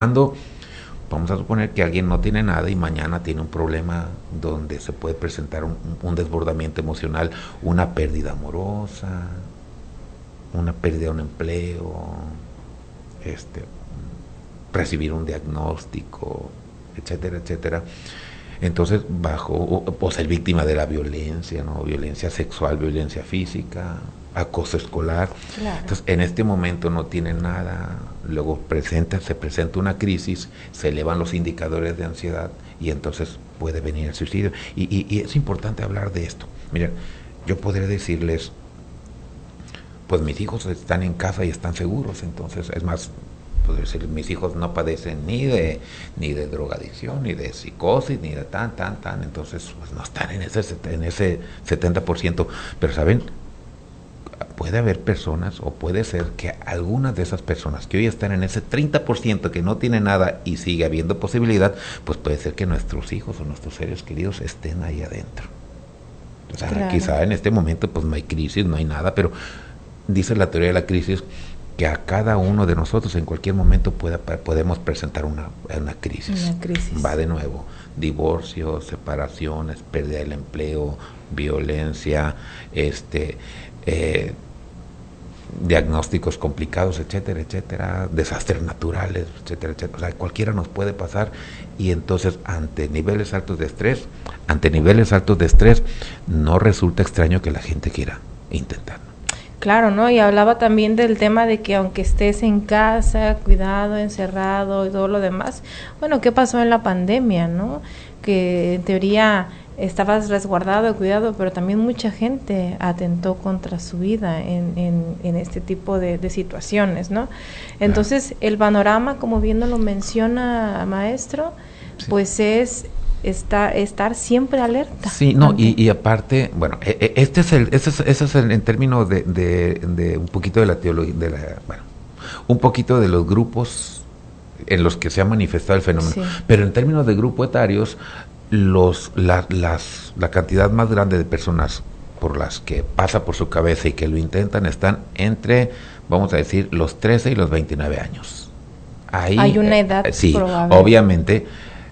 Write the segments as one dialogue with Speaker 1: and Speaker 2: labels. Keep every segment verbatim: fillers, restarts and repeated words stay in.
Speaker 1: Cuando vamos a suponer que alguien no tiene nada y mañana tiene un problema donde se puede presentar un, un desbordamiento emocional, una pérdida amorosa, una pérdida de un empleo, este, recibir un diagnóstico, etcétera, etcétera. Entonces, bajo, o, o ser víctima de la violencia, ¿no? Violencia sexual, violencia física, acoso escolar.
Speaker 2: Claro.
Speaker 1: Entonces, en este momento no tiene nada, luego presenta, se presenta una crisis, se elevan los indicadores de ansiedad y entonces puede venir el suicidio. Y, y, y es importante hablar de esto. Miren, yo podría decirles, pues mis hijos están en casa y están seguros, entonces, es más, pues decir, mis hijos no padecen ni de ni de drogadicción, ni de psicosis, ni de tan, tan, tan, entonces pues no están en ese, en ese setenta por ciento, pero saben, puede haber personas, o puede ser que algunas de esas personas que hoy están en ese treinta por ciento que no tiene nada y sigue habiendo posibilidad, pues puede ser que nuestros hijos o nuestros seres queridos estén ahí adentro. O sea, claro, quizá en este momento pues no hay crisis, no hay nada, pero dice la teoría de la crisis que a cada uno de nosotros en cualquier momento pueda, podemos presentar una, una crisis.
Speaker 2: Una crisis.
Speaker 1: Va de nuevo, divorcio, separaciones, pérdida del empleo, violencia, este, eh, diagnósticos complicados, etcétera, etcétera, desastres naturales, etcétera, etcétera. O sea, cualquiera nos puede pasar, y entonces ante niveles altos de estrés, ante niveles altos de estrés, no resulta extraño que la gente quiera intentar.
Speaker 2: Claro, ¿no? Y hablaba también del tema de que aunque estés en casa, cuidado, encerrado y todo lo demás, bueno, ¿qué pasó en la pandemia, no? Que en teoría estabas resguardado, cuidado, pero también mucha gente atentó contra su vida en, en, en este tipo de, de situaciones, ¿no? Entonces, el panorama, como bien nos lo menciona, maestro, sí, pues es Está, estar siempre alerta.
Speaker 1: Sí, no, y, y aparte, bueno, este es el, este es, este es el en términos de, de, de un poquito de la teología, de la, bueno, un poquito de los grupos en los que se ha manifestado el fenómeno, sí, pero en términos de grupos etarios, los, la, las, la cantidad más grande de personas por las que pasa por su cabeza y que lo intentan están entre, vamos a decir, los trece y los veintinueve años. Ahí,
Speaker 2: hay una edad
Speaker 1: eh, sí,
Speaker 2: probable.
Speaker 1: Obviamente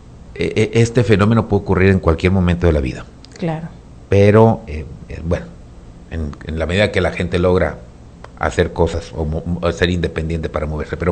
Speaker 1: este fenómeno puede ocurrir en cualquier momento de la vida.
Speaker 2: Claro.
Speaker 1: Pero, eh, eh, bueno, en, en la medida que la gente logra hacer cosas o, o ser independiente para moverse, pero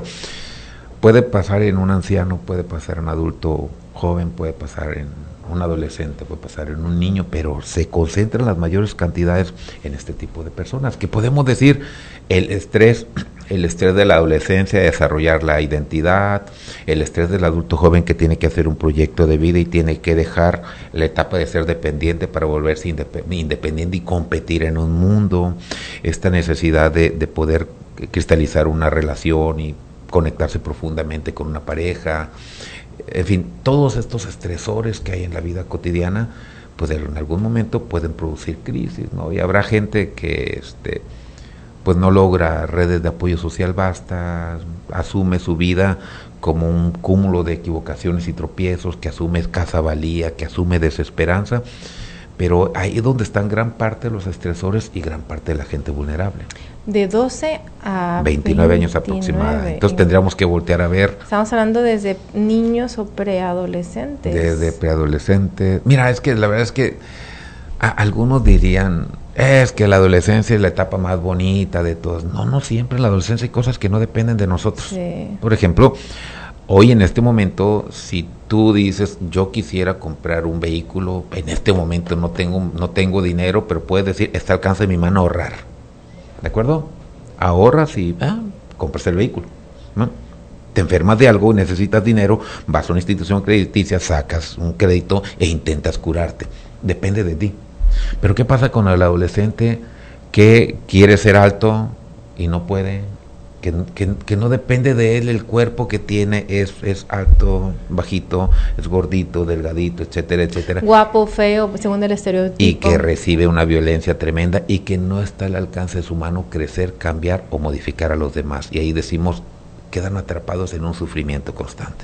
Speaker 1: puede pasar en un anciano, puede pasar en un adulto joven, puede pasar en un adolescente, puede pasar en un niño, pero se concentran las mayores cantidades en este tipo de personas, que podemos decir el estrés, el estrés de la adolescencia, de desarrollar la identidad, el estrés del adulto joven que tiene que hacer un proyecto de vida y tiene que dejar la etapa de ser dependiente para volverse independiente y competir en un mundo, esta necesidad de, de poder cristalizar una relación y conectarse profundamente con una pareja, en fin, todos estos estresores que hay en la vida cotidiana, pues en algún momento pueden producir crisis, ¿no? Y habrá gente que este pues no logra redes de apoyo social vastas, asume su vida como un cúmulo de equivocaciones y tropiezos, que asume escasa valía, que asume desesperanza, pero ahí es donde están gran parte de los estresores y gran parte de la gente vulnerable.
Speaker 2: De doce a
Speaker 1: veintinueve años aproximadamente. Entonces tendríamos que voltear a ver.
Speaker 2: Estamos hablando desde niños o preadolescentes.
Speaker 1: Desde preadolescentes. Mira, es que la verdad es que a, algunos dirían, es que la adolescencia es la etapa más bonita de todos. No, no siempre. En la adolescencia hay cosas que no dependen de nosotros.
Speaker 2: Sí.
Speaker 1: Por ejemplo, hoy en este momento, si tú dices, yo quisiera comprar un vehículo, en este momento no tengo, no tengo dinero, pero puedes decir, está al alcance de mi mano ahorrar. ¿De acuerdo? Ahorras y ah, compras el vehículo, ¿no? Te enfermas de algo, necesitas dinero, vas a una institución crediticia, sacas un crédito e intentas curarte. Depende de ti. Pero ¿qué pasa con el adolescente que quiere ser alto y no puede? Que, que, que no depende de él el cuerpo que tiene, es, es alto, bajito, es gordito, delgadito, etcétera, etcétera.
Speaker 2: Guapo, feo, según el estereotipo.
Speaker 1: Y que recibe una violencia tremenda y que no está al alcance de su mano crecer, cambiar o modificar a los demás. Y ahí decimos, quedan atrapados en un sufrimiento constante.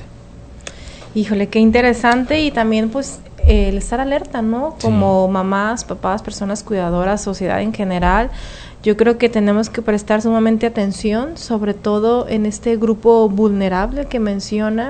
Speaker 2: Híjole, qué interesante, y también pues el estar alerta, ¿no? Como sí. mamás, papás, personas cuidadoras, sociedad en general. Yo creo que tenemos que prestar sumamente atención, sobre todo en este grupo vulnerable que menciona,